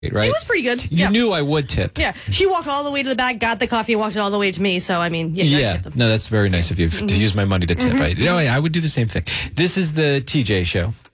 right? It was pretty good. You knew I would tip. Yeah, she walked all the way to the back, got the coffee, and walked it all the way to me. So, I mean, Yeah. No, that's very nice of you to use my money to tip. I would do the same thing. This is the TJ Show.